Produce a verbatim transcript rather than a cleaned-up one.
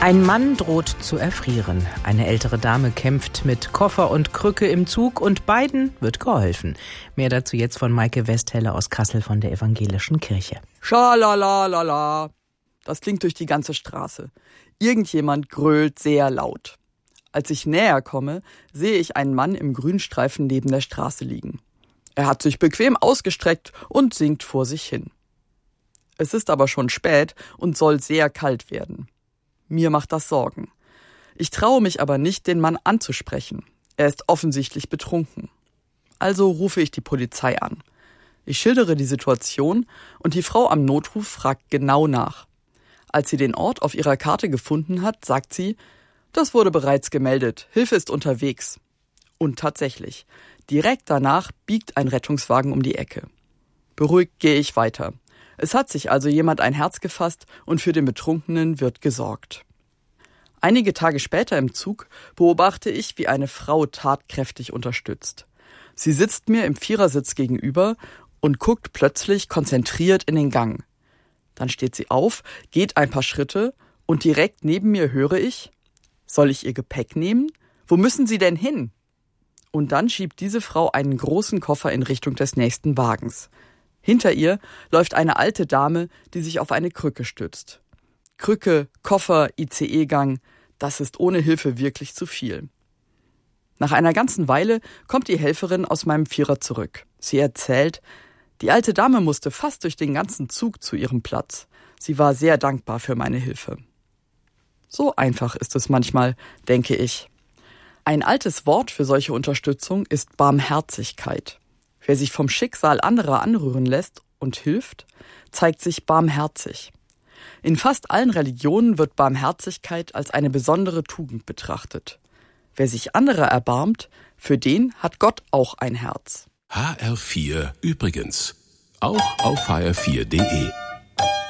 Ein Mann droht zu erfrieren. Eine ältere Dame kämpft mit Koffer und Krücke im Zug und beiden wird geholfen. Mehr dazu jetzt von Maike Westhelle aus Kassel von der Evangelischen Kirche. Schalalalala. Das klingt durch die ganze Straße. Irgendjemand grölt sehr laut. Als ich näher komme, sehe ich einen Mann im Grünstreifen neben der Straße liegen. Er hat sich bequem ausgestreckt und sinkt vor sich hin. Es ist aber schon spät und soll sehr kalt werden. Mir macht das Sorgen. Ich traue mich aber nicht, den Mann anzusprechen. Er ist offensichtlich betrunken. Also rufe ich die Polizei an. Ich schildere die Situation und die Frau am Notruf fragt genau nach. Als sie den Ort auf ihrer Karte gefunden hat, sagt sie, das wurde bereits gemeldet, Hilfe ist unterwegs. Und tatsächlich, direkt danach biegt ein Rettungswagen um die Ecke. Beruhigt gehe ich weiter. Es hat sich also jemand ein Herz gefasst und für den Betrunkenen wird gesorgt. Einige Tage später im Zug beobachte ich, wie eine Frau tatkräftig unterstützt. Sie sitzt mir im Vierersitz gegenüber und guckt plötzlich konzentriert in den Gang. Dann steht sie auf, geht ein paar Schritte und direkt neben mir höre ich, soll ich ihr Gepäck nehmen? Wo müssen Sie denn hin? Und dann schiebt diese Frau einen großen Koffer in Richtung des nächsten Wagens. Hinter ihr läuft eine alte Dame, die sich auf eine Krücke stützt. Krücke, Koffer, I C E-Gang, das ist ohne Hilfe wirklich zu viel. Nach einer ganzen Weile kommt die Helferin aus meinem Vierer zurück. Sie erzählt, die alte Dame musste fast durch den ganzen Zug zu ihrem Platz. Sie war sehr dankbar für meine Hilfe. So einfach ist es manchmal, denke ich. Ein altes Wort für solche Unterstützung ist Barmherzigkeit. Wer sich vom Schicksal anderer anrühren lässt und hilft, zeigt sich barmherzig. In fast allen Religionen wird Barmherzigkeit als eine besondere Tugend betrachtet. Wer sich anderer erbarmt, für den hat Gott auch ein Herz. H R vier übrigens. Auch auf H R vier punkt de.